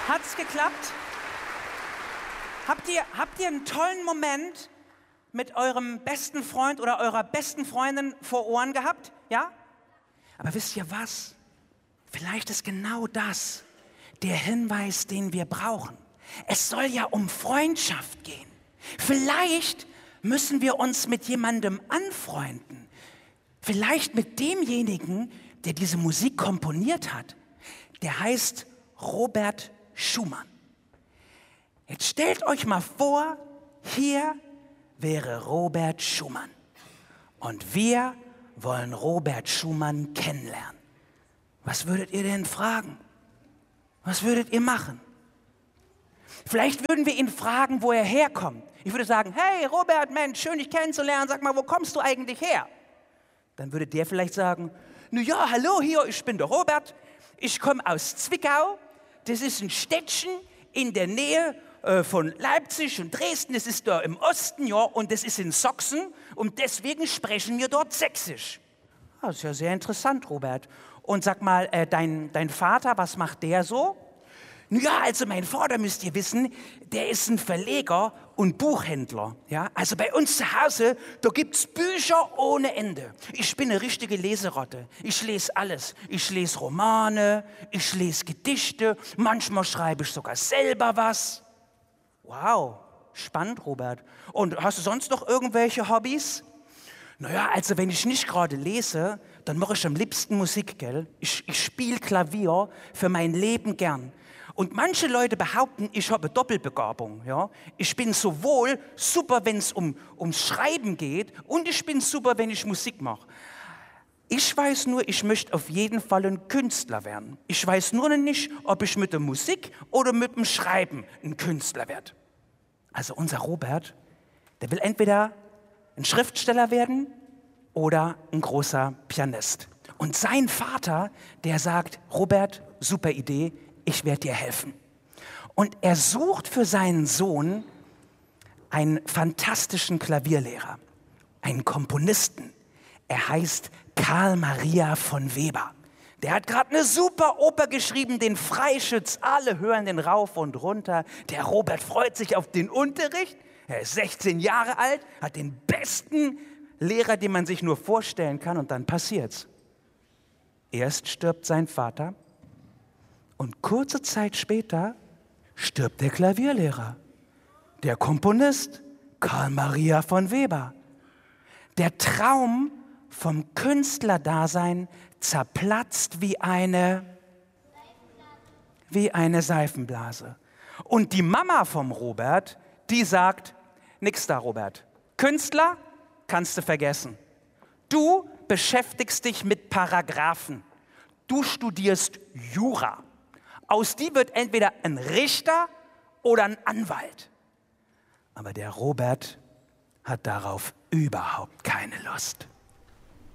Hat's geklappt? Habt ihr einen tollen Moment mit eurem besten Freund oder eurer besten Freundin vor Ohren gehabt? Ja? Aber wisst ihr was? Vielleicht ist genau das der Hinweis, den wir brauchen. Es soll ja um Freundschaft gehen. Vielleicht müssen wir uns mit jemandem anfreunden. Vielleicht mit demjenigen, der diese Musik komponiert hat. Der heißt Robert Schumann. Jetzt stellt euch mal vor, hier wäre Robert Schumann. Und wir wollen Robert Schumann kennenlernen. Was würdet ihr denn fragen? Was würdet ihr machen? Vielleicht würden wir ihn fragen, wo er herkommt. Ich würde sagen, hey Robert, Mensch, schön dich kennenzulernen. Sag mal, wo kommst du eigentlich her? Dann würde der vielleicht sagen, na ja, hallo hier, ich bin der Robert. Ich komme aus Zwickau. Das ist ein Städtchen in der Nähe von Leipzig und Dresden. Das ist da im Osten, ja, und das ist in Sachsen. Und deswegen sprechen wir dort Sächsisch. Das ist ja sehr interessant, Robert. Und sag mal, dein Vater, was macht der so? Ja, also mein Vater, müsst ihr wissen, der ist ein Verleger und Buchhändler. Ja? Also bei uns zu Hause, da gibt's Bücher ohne Ende. Ich bin eine richtige Leseratte. Ich lese alles. Ich lese Romane, ich lese Gedichte, manchmal schreibe ich sogar selber was. Wow, spannend, Robert. Und hast du sonst noch irgendwelche Hobbys? Naja, also wenn ich nicht gerade lese, dann mache ich am liebsten Musik, gell? Ich spiele Klavier für mein Leben gern. Und manche Leute behaupten, ich habe Doppelbegabung. Ja? Ich bin sowohl super, wenn es ums Schreiben geht, und ich bin super, wenn ich Musik mache. Ich weiß nur, ich möchte auf jeden Fall ein Künstler werden. Ich weiß nur noch nicht, ob ich mit der Musik oder mit dem Schreiben ein Künstler werde. Also unser Robert, der will entweder ein Schriftsteller werden oder ein großer Pianist. Und sein Vater, der sagt, Robert, super Idee, ich werde dir helfen. Und er sucht für seinen Sohn einen fantastischen Klavierlehrer, einen Komponisten. Er heißt Karl Maria von Weber. Der hat gerade eine super Oper geschrieben, den Freischütz. Alle hören den rauf und runter. Der Robert freut sich auf den Unterricht. Er ist 16 Jahre alt, hat den besten Lehrer, den man sich nur vorstellen kann. Und dann passiert's. Erst stirbt sein Vater. Und kurze Zeit später stirbt der Klavierlehrer, der Komponist Karl Maria von Weber. Der Traum vom Künstlerdasein zerplatzt wie eine Seifenblase. Und die Mama vom Robert, die sagt, nix da, Robert. Künstler kannst du vergessen. Du beschäftigst dich mit Paragraphen. Du studierst Jura. Aus die wird entweder ein Richter oder ein Anwalt. Aber der Robert hat darauf überhaupt keine Lust.